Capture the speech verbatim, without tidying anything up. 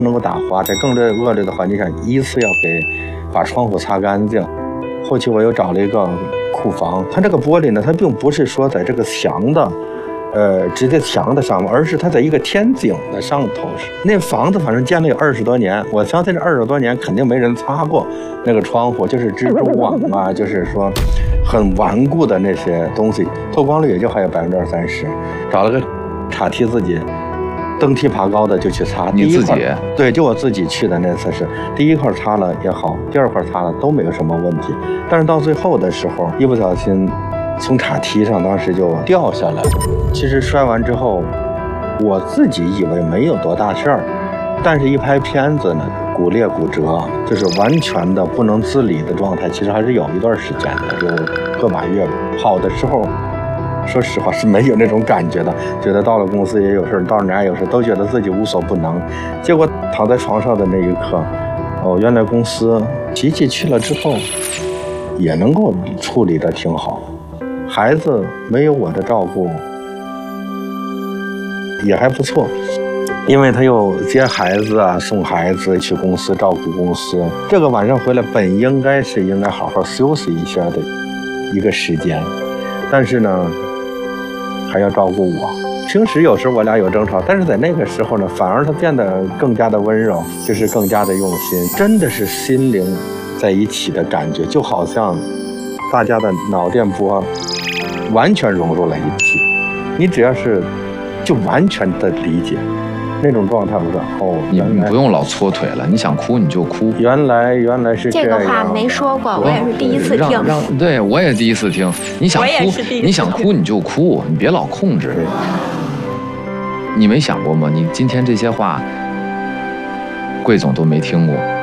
能够打滑，在更恶劣的环境下，依次要给把窗户擦干净。后期我又找了一个库房，它这个玻璃呢，它并不是说在这个墙的，呃，直接墙的上面，而是它在一个天井的上头。那房子反正建了有二十多年，我相信这二十多年肯定没人擦过那个窗户，就是蜘蛛网啊，就是说很顽固的那些东西，透光率也就还有百分之二三十。找了个插梯自己。登梯爬高的就去擦， 你自己对，就我自己去的那次是第一块擦了也好，第二块擦了都没有什么问题，但是到最后的时候一不小心从塔梯上当时就掉下来，其实摔完之后我自己以为没有多大事儿，但是一拍片子呢，骨裂骨折，就是完全的不能自理的状态，其实还是有一段时间的，有个把月吧。好的时候说实话是没有那种感觉的，觉得到了公司也有事，到哪儿有事，都觉得自己无所不能。结果躺在床上的那一刻，哦，原来公司机器去了之后，也能够处理得挺好。孩子没有我的照顾，也还不错，因为他又接孩子啊，送孩子去公司照顾公司。这个晚上回来本应该是应该好好休息一下的一个时间，但是呢。还要照顾我，平时有时我俩有争吵，但是在那个时候呢，反而他变得更加的温柔，就是更加的用心，真的是心灵在一起的感觉，就好像大家的脑电波完全融入了一起。你只要是就完全的理解那种状态，我说哦， 你你不用老搓腿了，你想哭你就哭。 原来原来是这样。 这个话没说过，我也是第一次听。 让让对我也第一次听。你想哭，你想哭你就哭，你别老控制。你没想过吗？你今天这些话，桂总都没听过。